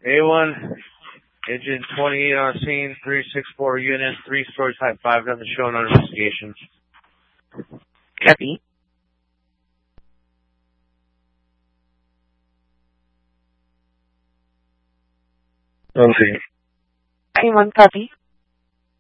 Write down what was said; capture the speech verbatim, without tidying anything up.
A one, engine twenty-eight on scene, three six four unit, three-story type five, nothing shown on investigation. Copy. Okay. A one, copy.